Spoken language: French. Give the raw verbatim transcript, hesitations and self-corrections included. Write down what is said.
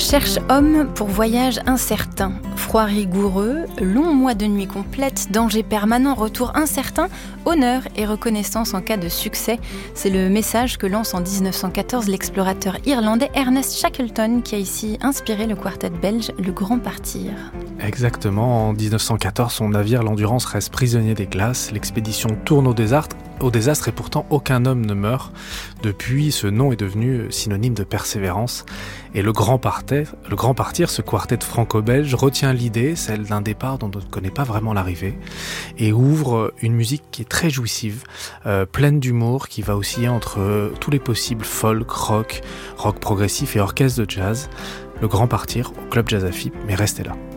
Cherche homme pour voyage incertain, froid rigoureux, long mois de nuit complète, danger permanent, retour incertain, honneur et reconnaissance en cas de succès. C'est le message que lance en dix-neuf cent quatorze l'explorateur irlandais Ernest Shackleton qui a ici inspiré le quartet belge Le Grand Partir. Exactement, en dix-neuf cent quatorze, son navire l'Endurance reste prisonnier des glaces, l'expédition tourne au désastre, au désastre et pourtant aucun homme ne meurt. Depuis, ce nom est devenu synonyme de persévérance. Et le Grand Partir, le Grand Partir, ce quartet franco-belge, retient l'idée, celle d'un départ dont on ne connaît pas vraiment l'arrivée, et ouvre une musique qui est très jouissive, euh, pleine d'humour, qui va osciller entre euh, tous les possibles folk, rock, rock progressif et orchestre de jazz. Le Grand Partir au Club Jazz Afib, mais restez là.